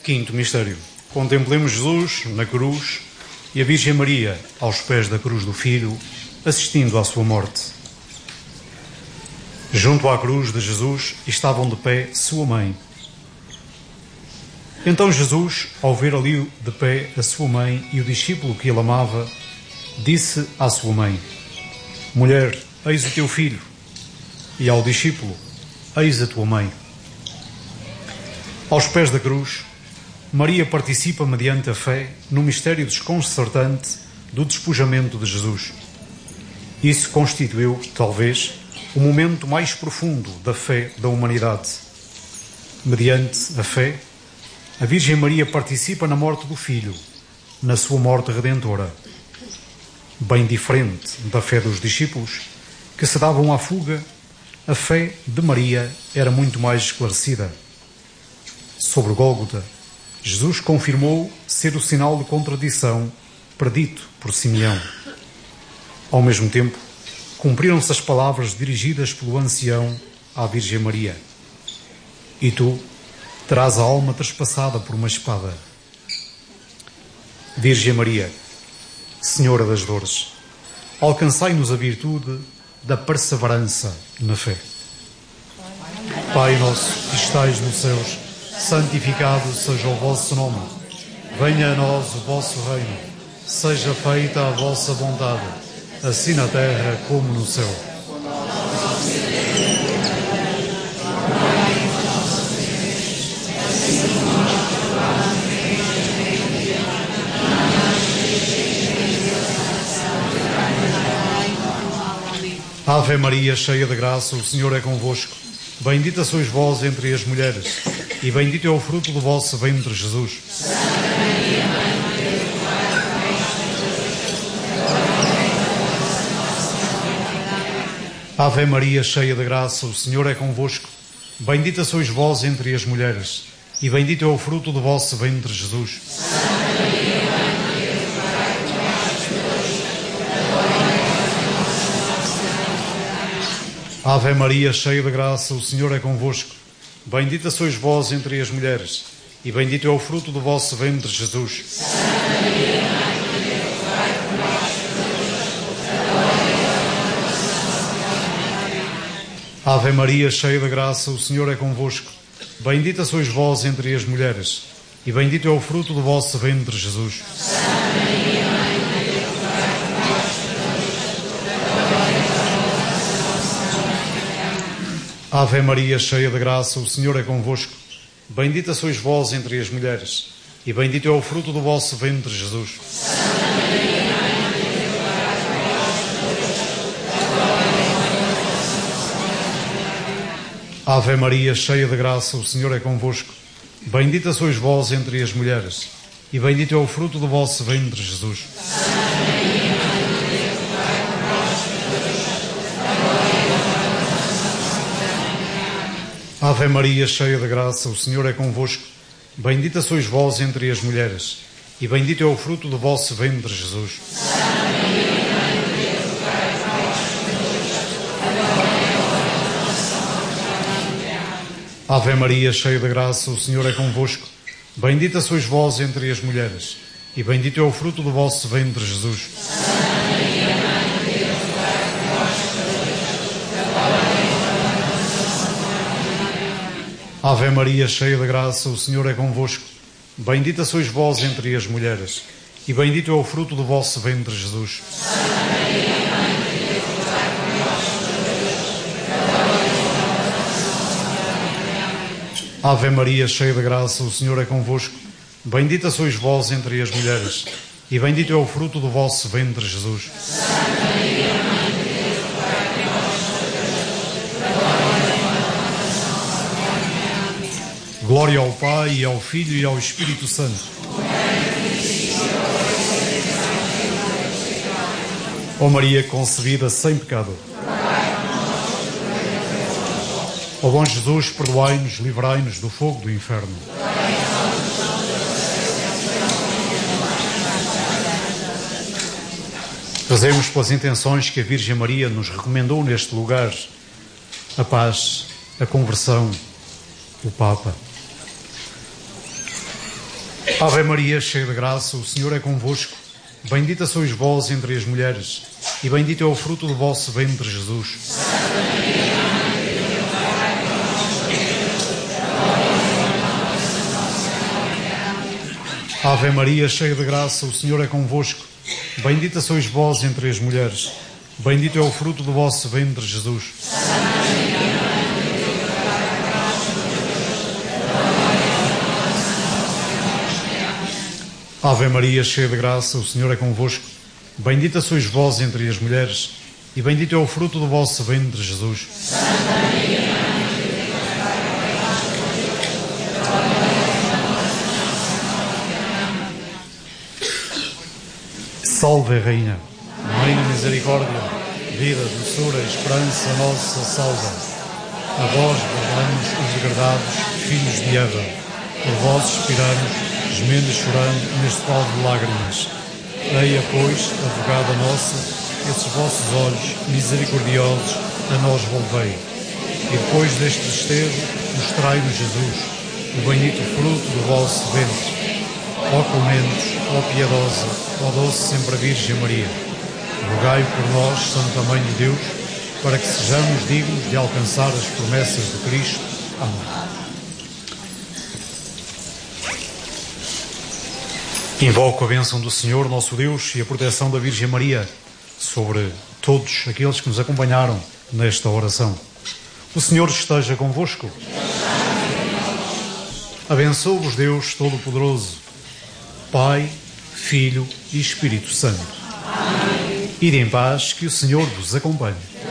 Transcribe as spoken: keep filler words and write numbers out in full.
Quinto mistério. Contemplemos Jesus na cruz e a Virgem Maria aos pés da cruz do Filho, assistindo à sua morte. Junto à cruz de Jesus estavam de pé sua mãe. Então Jesus, ao ver ali de pé a sua mãe e o discípulo que ele amava, disse à sua mãe: Mulher, eis o teu filho. E ao discípulo: Eis a tua mãe. Aos pés da cruz, Maria participa mediante a fé no mistério desconcertante do despojamento de Jesus. Isso constituiu, talvez, o momento mais profundo da fé da humanidade. Mediante a fé, a Virgem Maria participa na morte do Filho, na sua morte redentora. Bem diferente da fé dos discípulos, que se davam à fuga, a fé de Maria era muito mais esclarecida. Sobre Gólgota, Jesus confirmou ser o sinal de contradição predito por Simeão. Ao mesmo tempo, cumpriram-se as palavras dirigidas pelo ancião à Virgem Maria: E tu terás a alma trespassada por uma espada. Virgem Maria, Senhora das dores, alcançai-nos a virtude da perseverança na fé. Pai nosso que estais nos céus, santificado seja o vosso nome. Venha a nós o vosso reino. Seja feita a vossa vontade, assim na terra como no céu. Ave Maria, cheia de graça, o Senhor é convosco. Bendita sois vós entre as mulheres, e bendito é o fruto do vosso ventre, Jesus. Ave Maria, cheia de graça, o Senhor é convosco. Bendita sois vós entre as mulheres, e bendito é o fruto do vosso ventre, Jesus. Ave Maria, cheia de graça, o Senhor é convosco. Bendita sois vós entre as mulheres, e bendito é o fruto do vosso ventre, Jesus. Ave Maria, cheia de graça, o Senhor é convosco. Bendita sois vós entre as mulheres, e bendito é o fruto do vosso ventre, Jesus. Ave Maria, cheia de graça, o Senhor é convosco. Bendita sois vós entre as mulheres, e bendito é o fruto do vosso ventre, Jesus. Ave Maria, cheia de graça, o Senhor é convosco. Bendita sois vós entre as mulheres, e bendito é o fruto do vosso ventre, Jesus. Ave Maria, cheia de graça, o Senhor é convosco. Bendita sois vós entre as mulheres, e bendito é o fruto do vosso ventre, Jesus. Ave Maria, cheia de graça, o Senhor é convosco. Bendita sois vós entre as mulheres, e bendito é o fruto do vosso ventre, Jesus. Ave Maria, cheia de graça, o Senhor é convosco. Bendita sois vós entre as mulheres, e bendito é o fruto do vosso ventre, Jesus. Ave Maria, cheia de graça, o Senhor é convosco. Bendita sois vós entre as mulheres, e bendito é o fruto do vosso ventre, Jesus. Glória ao Pai, e ao Filho, e ao Espírito Santo. Ó Maria concebida sem pecado. Ó bom Jesus, perdoai-nos, livrai-nos do fogo do inferno. Fazemos pelas intenções que a Virgem Maria nos recomendou neste lugar: a paz, a conversão, o Papa. Ave Maria, cheia de graça, o Senhor é convosco. Bendita sois vós entre as mulheres, e bendito é o fruto do vosso ventre, Jesus. Ave Maria, cheia de graça, o Senhor é convosco. Bendita sois vós entre as mulheres, bendito é o fruto do vosso ventre, Jesus. Ave Maria, cheia de graça, o Senhor é convosco. Bendita sois vós entre as mulheres, e bendito é o fruto do vosso ventre, Jesus. Salve, Rainha, Mãe da Misericórdia, vida, doçura, esperança nossa, salva. A vós bradamos os degradados, filhos de Eva, por vós expiramos, gemendo e chorando neste vale de lágrimas. Eia, pois, advogada nossa, esses vossos olhos misericordiosos a nós volvei. E depois deste desterro, mostrai-nos Jesus, o bendito fruto do vosso ventre. Ó clementes, ó piedosa, ó doce sempre Virgem Maria, rogai por nós, Santa Mãe de Deus, para que sejamos dignos de alcançar as promessas de Cristo. Amém. Invoco a bênção do Senhor, nosso Deus, e a proteção da Virgem Maria sobre todos aqueles que nos acompanharam nesta oração. O Senhor esteja convosco. Abençoe-vos Deus Todo-Poderoso, Pai, Filho e Espírito Santo. Ide em paz, que o Senhor vos acompanhe.